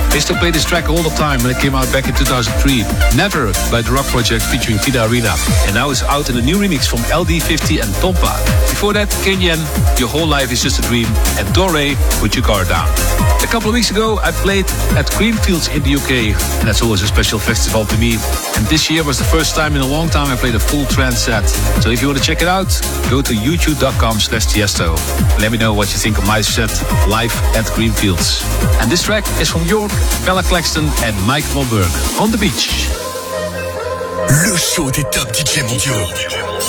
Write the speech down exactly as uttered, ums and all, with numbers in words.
I used to play this track all the time when it came out back in two thousand three. Never by The Rock Project featuring Tida Arena. And now it's out in a new remix from L D fifty and Tompa. Before that, Kenyan, Your Whole Life Is Just a Dream, and Dore, Put Your Guard Down. A couple of weeks ago, I played at Greenfields in the U K, and that's always a special festival to me. And this year was the first time in a long time I played a full trance set. So if you want to check it out, go to youtube.com slash Tiesto. Let me know what you think of my set live at Greenfields. And this track is from York, Bella Claxton and Mike Wahlberg, On the Beach. Le show des top D J mondiaux.